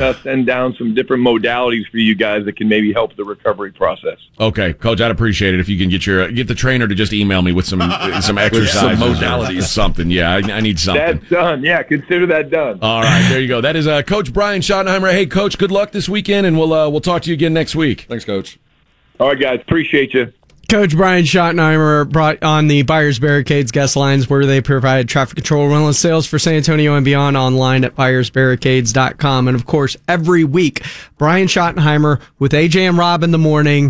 send down some different modalities for you guys that can maybe help the recovery process. Okay, Coach, I'd appreciate it if you can get the trainer to just email me with some exercises, some modalities, something. Yeah, I need something. That's done. Yeah, consider that done. All right, there you go. That is Coach Brian Schottenheimer. Hey, Coach, good luck this weekend, and we'll talk to you again next week. Thanks, Coach. All right, guys, appreciate you. Coach Brian Schottenheimer brought on the Buyers Barricades guest lines where they provide traffic control, rental sales for San Antonio and beyond online at buyersbarricades.com. And, of course, every week, Brian Schottenheimer with AJ and Rob in the morning,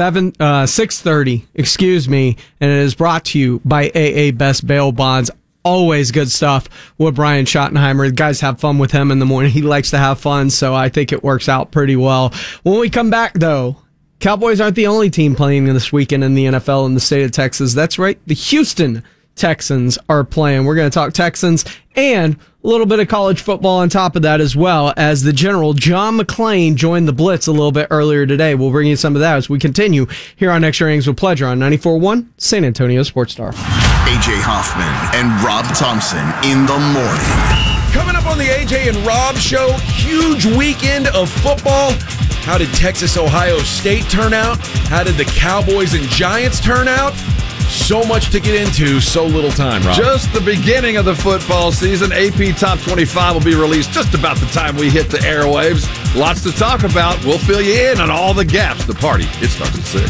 6:30, and it is brought to you by AA Best Bail Bonds. Always good stuff with Brian Schottenheimer. The guys have fun with him in the morning. He likes to have fun, so I think it works out pretty well. When we come back, though, Cowboys aren't the only team playing this weekend in the NFL in the state of Texas. That's right. The Houston Texans are playing. We're going to talk Texans and a little bit of college football on top of that as well, as the general John McClain joined the Blitz a little bit earlier today. We'll bring you some of that as we continue here on Extra Innings with Pleasure on 94.1 San Antonio Sports Star. AJ Hoffman and Rob Thompson in the morning. Coming up on the AJ and Rob show, huge weekend of football. How did Texas-Ohio State turn out? How did the Cowboys and Giants turn out? So much to get into, so little time, Rob. Just the beginning of the football season. AP Top 25 will be released just about the time we hit the airwaves. Lots to talk about. We'll fill you in on all the gaps. The party, it starts at 6.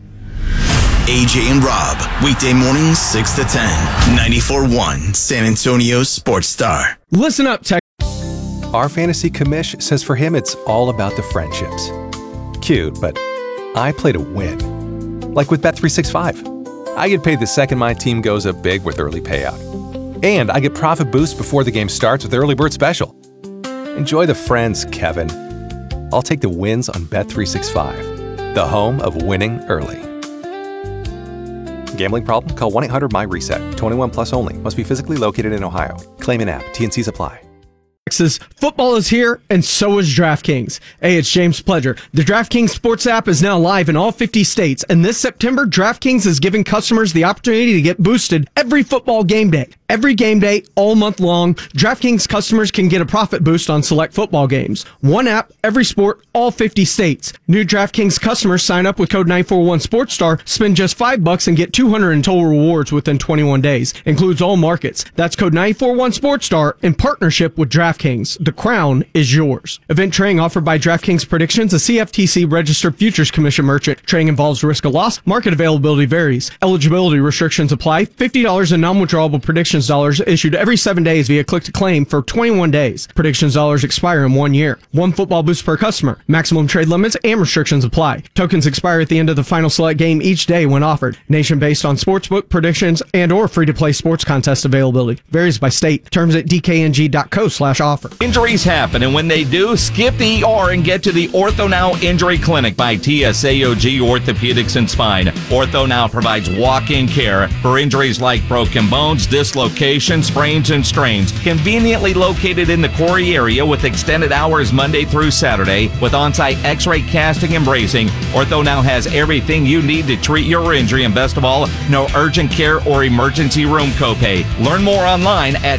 AJ and Rob, weekday mornings 6 to 10, 94.1 San Antonio Sports Star. Listen up, Texas. Our fantasy commish says for him it's all about the friendships. Cute, but I play to win. Like with Bet365. I get paid the second my team goes up big with early payout. And I get profit boost before the game starts with Early Bird Special. Enjoy the friends, Kevin. I'll take the wins on Bet365, the home of winning early. Gambling problem? Call 1-800-MY-RESET. 21 plus only. Must be physically located in Ohio. Claim an app. T&Cs apply. Texas football is here, and so is DraftKings. Hey, it's James Pledger. The DraftKings Sports app is now live in all 50 states, and this September, DraftKings is giving customers the opportunity to get boosted every football game day. Every game day, all month long, DraftKings customers can get a profit boost on select football games. One app, every sport, all 50 states. New DraftKings customers sign up with code 941SportsStar, spend just $5 and get $200 in total rewards within 21 days. Includes all markets. That's code 941SportsStar in partnership with DraftKings. The crown is yours. Event trading offered by DraftKings Predictions, a CFTC registered futures commission merchant. Trading involves risk of loss. Market availability varies. Eligibility restrictions apply. $50 in non-withdrawable predictions dollars issued every 7 days via click to claim for 21 days. Predictions dollars expire in 1 year. One football boost per customer. Maximum trade limits and restrictions apply. Tokens expire at the end of the final select game each day when offered. Nation based on sportsbook predictions and or free-to-play sports contest availability. Varies by state. Terms at dkng.co/offer. Injuries happen, and when they do, skip the ER and get to the OrthoNow Injury Clinic by TSAOG Orthopedics and Spine. OrthoNow provides walk-in care for injuries like broken bones, dislocations, sprains, and strains. Conveniently located in the Quarry area with extended hours Monday through Saturday with on-site x-ray casting and bracing, OrthoNow has everything you need to treat your injury, and best of all, no urgent care or emergency room copay. Learn more online at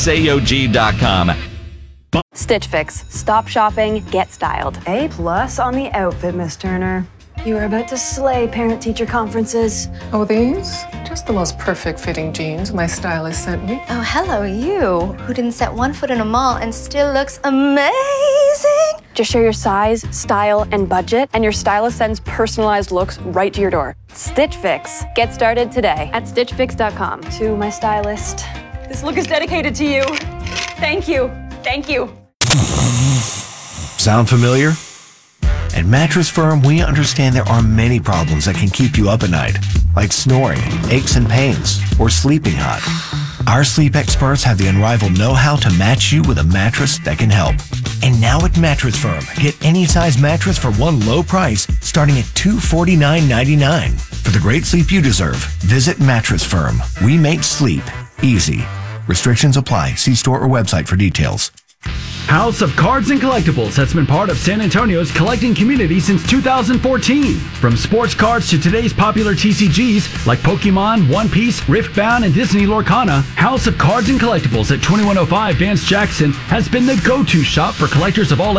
tsaog.com. Stitch Fix. Stop shopping, get styled. A+ on the outfit, Miss Turner. You are about to slay parent-teacher conferences. Oh, these? Just the most perfect fitting jeans my stylist sent me. Oh, hello, you, who didn't set one foot in a mall and still looks amazing. Just share your size, style, and budget, and your stylist sends personalized looks right to your door. Stitch Fix. Get started today at stitchfix.com. To my stylist, this look is dedicated to you. Thank you. Thank you. Sound familiar? At Mattress Firm, we understand there are many problems that can keep you up at night, like snoring, aches and pains, or sleeping hot. Our sleep experts have the unrivaled know-how to match you with a mattress that can help. And now at Mattress Firm, get any size mattress for one low price, starting at $249.99. For the great sleep you deserve, visit Mattress Firm. We make sleep easy. Restrictions apply. See store or website for details. House of Cards and Collectibles has been part of San Antonio's collecting community since 2014. From sports cards to today's popular TCGs like Pokemon, One Piece, Riftbound, and Disney Lorcana, House of Cards and Collectibles at 2105 Vance Jackson has been the go-to shop for collectors of all